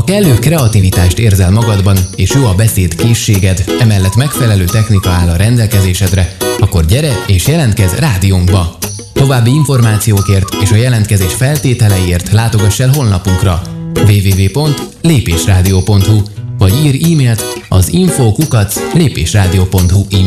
kellő kreativitást érzel magadban, és jó a beszédkészséged, emellett megfelelő technika áll a rendelkezésedre, akkor gyere és jelentkezz rádiónkba! További információkért és a jelentkezés feltételeiért látogass el honlapunkra www.lépésradio.hu vagy írj e-mailt az info@lépésradio.hu